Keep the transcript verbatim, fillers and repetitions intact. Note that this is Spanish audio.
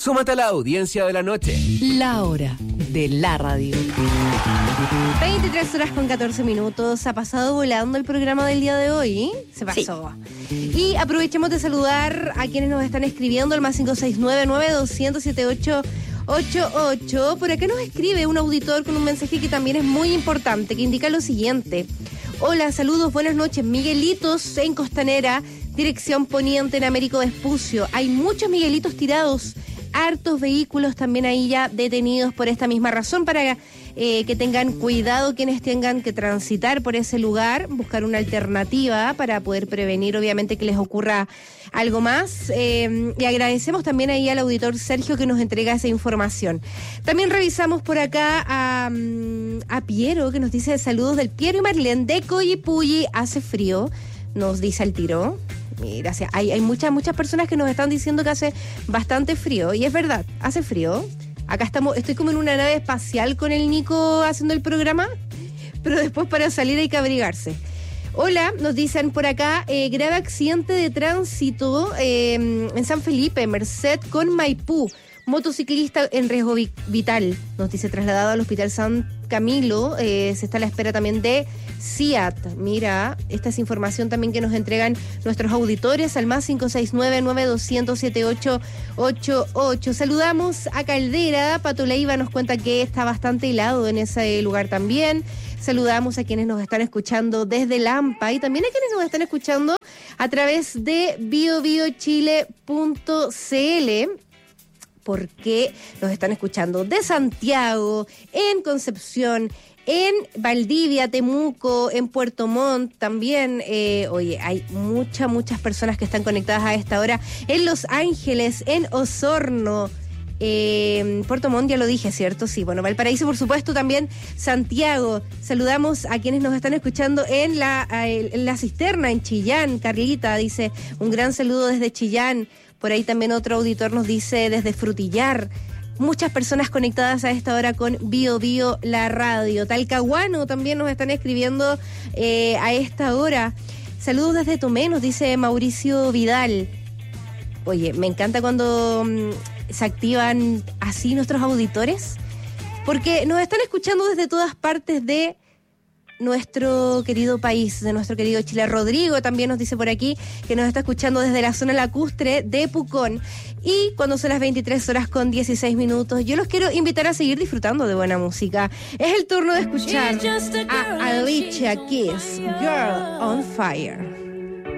Súmate a la audiencia de la noche. La hora de la radio. veintitrés horas con catorce minutos. Ha pasado volando el programa del día de hoy. Se pasó. Sí. Y aprovechemos de saludar a quienes nos están escribiendo al más cinco seis nueve, nueve dos cero cero, siete ocho ocho ocho. Por acá nos escribe un auditor con un mensaje que también es muy importante, que indica lo siguiente. Hola, saludos, buenas noches. Miguelitos en Costanera, dirección Poniente en Américo Vespucio. Hay muchos Miguelitos tirados, hartos vehículos también ahí ya detenidos por esta misma razón, para eh, que tengan cuidado quienes tengan que transitar por ese lugar, buscar una alternativa para poder prevenir obviamente que les ocurra algo más. Eh, y agradecemos también ahí al auditor Sergio que nos entrega esa información. También revisamos por acá a, a Piero, que nos dice saludos del Piero y Marlene de Coyipulli. Hace frío, nos dice al tiro. Mira, o sea, hay, hay muchas, muchas personas que nos están diciendo que hace bastante frío. Y es verdad, hace frío. Acá estamos, estoy como en una nave espacial con el Nico haciendo el programa, pero después para salir hay que abrigarse. Hola, nos dicen por acá, eh, grave accidente de tránsito eh, en San Felipe, Merced con Maipú. Motociclista en riesgo vi- vital, nos dice, trasladado al Hospital San Camilo. Eh, se está a la espera también de C I A T. Mira, esta es información también que nos entregan nuestros auditores al más cinco seis nueve, nueve dos cero cero, siete ocho ocho ocho. Saludamos a Caldera. Pato Leiva nos cuenta que está bastante helado en ese lugar también. Saludamos a quienes nos están escuchando desde Lampa y también a quienes nos están escuchando a través de bio bio chile punto c l, porque nos están escuchando de Santiago, en Concepción, en Valdivia, Temuco, en Puerto Montt también. Eh, oye, hay muchas, muchas personas que están conectadas a esta hora en Los Ángeles, en Osorno, eh, Puerto Montt, ya lo dije, ¿cierto? Sí, bueno, Valparaíso, por supuesto, también Santiago. Saludamos a quienes nos están escuchando en la, en la Cisterna, en Chillán. Carlita dice, un gran saludo desde Chillán. Por ahí también otro auditor nos dice desde Frutillar. Muchas personas conectadas a esta hora con Bio Bio, la radio. Talcahuano también nos están escribiendo eh, a esta hora. Saludos desde Tomé, nos dice Mauricio Vidal. Oye, me encanta cuando um, se activan así nuestros auditores, porque nos están escuchando desde todas partes de nuestro querido país, de nuestro querido Chile. Rodrigo también nos dice por aquí que nos está escuchando desde la zona lacustre de Pucón. Y cuando son las veintitrés horas con dieciséis minutos, yo los quiero invitar a seguir disfrutando de buena música. Es el turno de escuchar a Alicia Keys, Girl on Fire.